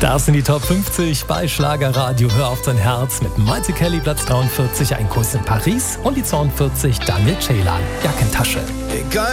Das sind die Top 50 bei Schlagerradio. Hör auf dein Herz mit Maite Kelly, Platz 43, Ein Kuss in Paris und die 42, Daniel Ceylan, Jackentasche. Egal